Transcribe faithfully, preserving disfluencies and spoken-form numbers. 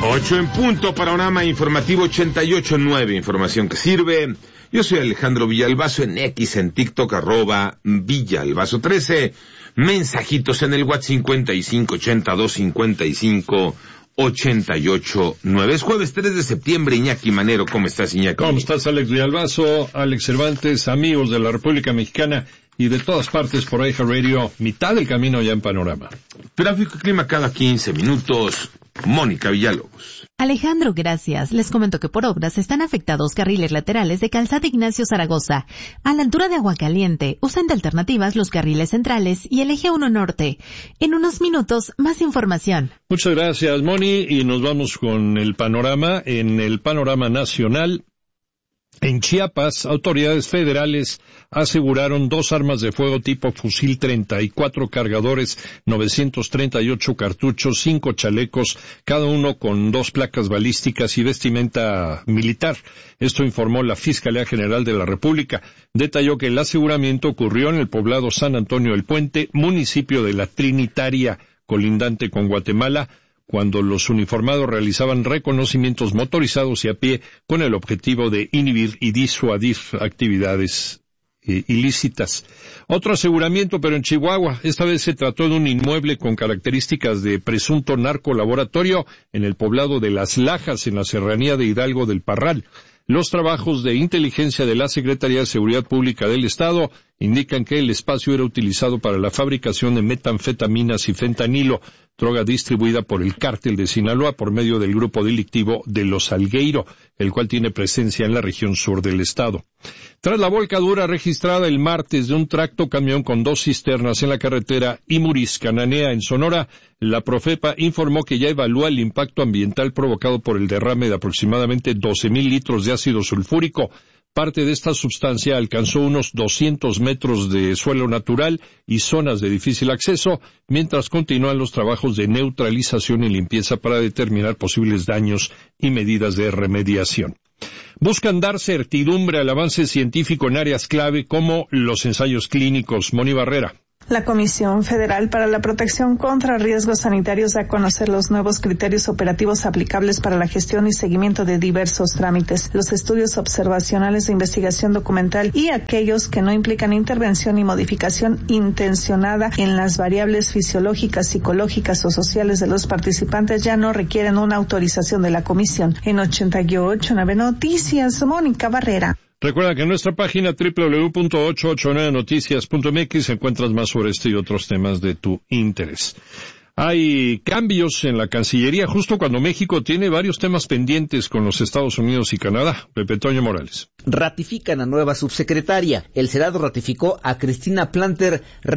Ocho en punto, panorama informativo ochenta y ocho nueve, información que sirve. Yo soy Alejandro Villalbazo en X, en TikTok, arroba Villalbazo trece. Mensajitos en el WhatsApp cincuenta y cinco ochenta y dos cincuenta y cinco ochenta y ocho nueve. Es jueves tres de septiembre, Iñaki Manero. ¿Cómo estás, Iñaki? ¿Cómo estás, Alex Villalbazo, Alex Cervantes, amigos de la República Mexicana y de todas partes por Eja Radio, mitad del camino ya en Panorama? Tráfico y clima cada quince minutos. Mónica Villalobos. Alejandro, gracias. Les comento que por obras están afectados carriles laterales de Calzada Ignacio Zaragoza. A la altura de Aguacaliente, usan de alternativas los carriles centrales y el eje uno norte. En unos minutos, más información. Muchas gracias, Moni, y nos vamos con el panorama. En el panorama nacional, en Chiapas, autoridades federales aseguraron dos armas de fuego tipo fusil treinta y cuatro cargadores, novecientos treinta y ocho cartuchos, cinco chalecos, cada uno con dos placas balísticas y vestimenta militar. Esto informó la Fiscalía General de la República. Detalló que el aseguramiento ocurrió en el poblado San Antonio del Puente, municipio de la Trinitaria, colindante con Guatemala, cuando los uniformados realizaban reconocimientos motorizados y a pie con el objetivo de inhibir y disuadir actividades eh, ilícitas. Otro aseguramiento, pero en Chihuahua. Esta vez se trató de un inmueble con características de presunto narcolaboratorio en el poblado de Las Lajas, en la serranía de Hidalgo del Parral. Los trabajos de inteligencia de la Secretaría de Seguridad Pública del Estado indican que el espacio era utilizado para la fabricación de metanfetaminas y fentanilo, droga distribuida por el cártel de Sinaloa por medio del grupo delictivo de Los Salgueiro, el cual tiene presencia en la región sur del estado. Tras la volcadura registrada el martes de un tractocamión con dos cisternas en la carretera Imuris-Cananea en Sonora, la Profepa informó que ya evalúa el impacto ambiental provocado por el derrame de aproximadamente doce mil litros de ácido sulfúrico. Parte de esta sustancia alcanzó unos doscientos metros de suelo natural y zonas de difícil acceso, mientras continúan los trabajos de neutralización y limpieza para determinar posibles daños y medidas de remediación. Buscan dar certidumbre al avance científico en áreas clave como los ensayos clínicos. Moni Barrera. La Comisión Federal para la Protección contra Riesgos Sanitarios da a conocer los nuevos criterios operativos aplicables para la gestión y seguimiento de diversos trámites, los estudios observacionales de investigación documental y aquellos que no implican intervención y modificación intencionada en las variables fisiológicas, psicológicas o sociales de los participantes ya no requieren una autorización de la Comisión. En ochenta y ocho nueve Noticias, Mónica Barrera. Recuerda que en nuestra página doble u doble u doble u punto ochocientos ochenta y nueve noticias punto m x encuentras más sobre este y otros temas de tu interés. Hay cambios en la Cancillería justo cuando México tiene varios temas pendientes con los Estados Unidos y Canadá. Pepe Toño Morales. Ratifican a nueva subsecretaria. El Senado ratificó a Cristina Planter,